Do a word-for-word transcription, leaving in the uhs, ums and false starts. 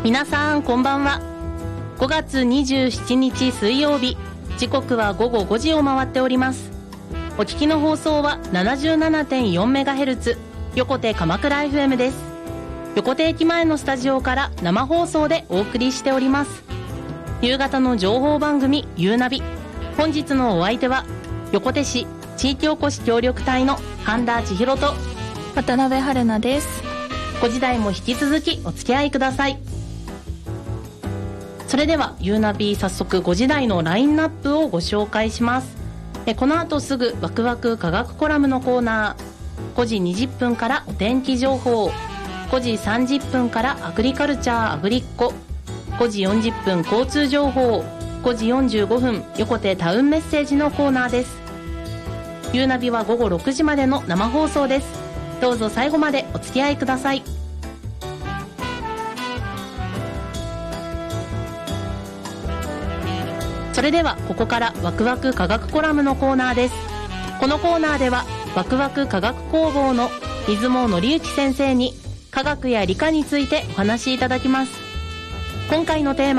皆さんこんばんは。ごがつにじゅうしちにち水曜日、時刻はごごごじを回っております。お聞きの放送は ななじゅうななてんよんメガヘルツ 横手鎌倉 エフエム です。横手駅前のスタジオから生放送でお送りしております。夕方の情報番組ゆうナビ、本日のお相手は横手市地域おこし協力隊の半田千尋と渡辺春菜です。 ごじ台も引き続きお付き合いください。それではゆうナビ、早速ごじ台のラインナップをご紹介します。えこの後すぐワクワク科学コラムのコーナー、ごじにじゅっぷんからお天気情報、ごじさんじゅっぷんからアグリカルチャーアグリッコ、ごじよんじゅっぷん交通情報、ごじよんじゅうごふん横手タウンメッセージのコーナーです。ゆうナビはごごろくじまでの生放送です。どうぞ最後までお付き合いください。それではここからワクワク科学コラムのコーナーです。このコーナーではワクワク科学工房の出雲則之先生に科学や理科についてお話しいただきます。今回のテーマ